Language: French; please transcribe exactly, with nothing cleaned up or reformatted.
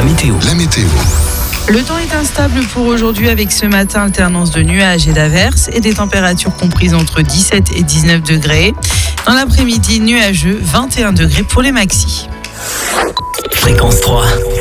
météo. La météo. Le temps est instable pour aujourd'hui avec ce matin alternance de nuages et d'averses et des températures comprises entre dix-sept et dix-neuf degrés. Dans l'après-midi, nuageux, vingt et un degrés pour les maxis. Fréquence trois.